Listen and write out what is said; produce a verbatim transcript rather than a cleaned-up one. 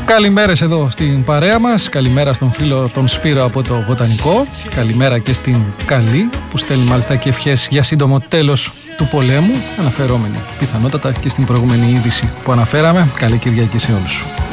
Καλημέρες εδώ στην παρέα μας. Καλημέρα στον φίλο τον Σπύρο από το Βοτανικό. Καλημέρα και στην Καλή που στέλνει μάλιστα και ευχές για σύντομο τέλος του πολέμου, αναφερόμενη πιθανότατα και στην προηγούμενη είδηση που αναφέραμε. Καλή Κυριακή σε όλους.